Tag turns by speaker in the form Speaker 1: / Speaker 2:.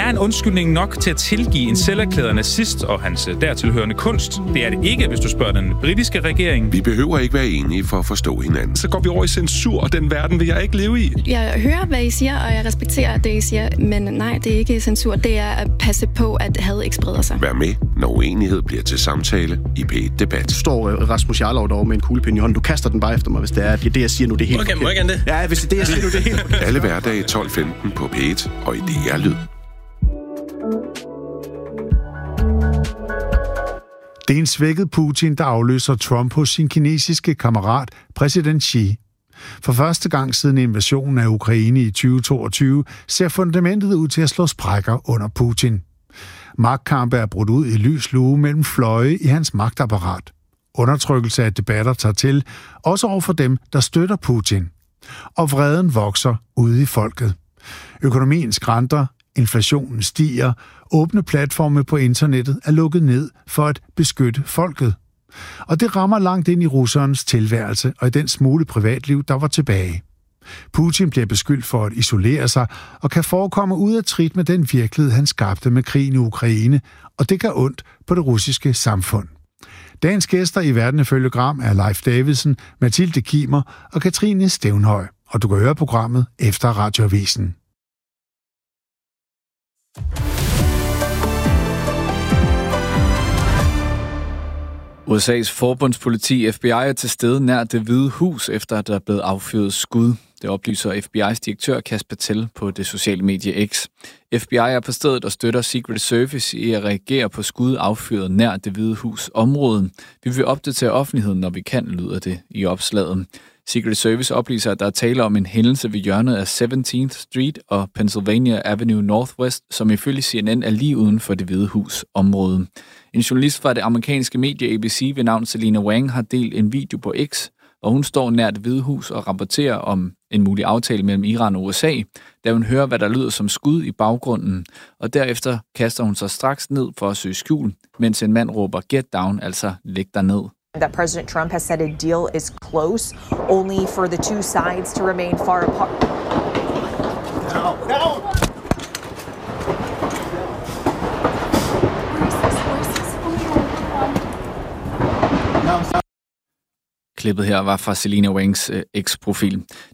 Speaker 1: en undskyldning nok til at tilgive en selverklæret nazist og hans dertilhørende kunst. Det er det ikke, hvis du spørger den britiske regering.
Speaker 2: Vi behøver ikke være enige for at forstå hinanden.
Speaker 3: Så går vi over i censur, og den verden vil jeg ikke leve i.
Speaker 4: Jeg hører, hvad I siger, og jeg respekterer det, I siger, men nej, det er ikke censur. Det er at passe på, at had ikke spreder sig.
Speaker 2: Vær med, når uenighed bliver til samtale i P1 Debat.
Speaker 5: Du står Rasmus Jarlov derovre med en kuglepind i hånden. Du kaster den bare efter mig, hvis det er det, jeg siger nu, det er helt
Speaker 3: Må jeg gerne det?
Speaker 5: Ja, hvis det er det, jeg siger nu, det er helt forkert.
Speaker 2: Alle hverdage 12:15 på P1 og i DR Lyd.
Speaker 6: Det er en svækket Putin, der afløser Trump hos sin kinesiske kammerat, præsident Xi. For første gang siden invasionen af Ukraine i 2022 ser fundamentet ud til at slå sprækker under Putin. Magtkampe er brudt ud i lys lue mellem fløje i hans magtapparat. Undertrykkelse af debatter tager til, også over for dem, der støtter Putin. Og vreden vokser ude i folket. Økonomien skranter, inflationen stiger, åbne platforme på internettet er lukket ned for at beskytte folket. Og det rammer langt ind i russerens tilværelse og i den smule privatliv, der var tilbage. Putin bliver beskyldt for at isolere sig og kan forekomme ud af trit med den virkelighed, han skabte med krigen i Ukraine, og det gør ondt på det russiske samfund. Dagens gæster i Verden ifølge Gram er Leif Davidsen, Mathilde Kimer og Katrine Stevnhøj, og du kan høre programmet efter Radioavisen.
Speaker 7: USA's forbundspoliti FBI er til stede nær Det Hvide Hus, efter at der er blevet affyret skud. Det oplyser FBI's direktør Kasper Tell på det sociale medie X. FBI er på stedet og støtter Secret Service i at reagere på skud affyret nær Det Hvide Hus område. Vi vil opdatere offentligheden, når vi kan, lyder det i opslaget. Secret Service oplyser, at der er tale om en hændelse ved hjørnet af 17th Street og Pennsylvania Avenue Northwest, som ifølge CNN er lige uden for Det Hvide Hus område. En journalist fra det amerikanske medie ABC ved navn Selina Wang har delt en video på X, og hun står nær Det Hvide Hus og rapporterer om en mulig aftale mellem Iran og USA, da hun hører, hvad der lyder som skud i baggrunden, og derefter kaster hun sig straks ned for at søge skjul, mens en mand råber "Get down", altså "Læg dig ned".
Speaker 8: That President Trump has said a deal is close, only for the two sides to remain far apart.
Speaker 7: Klippet her var fra Selina Wangs X-profil.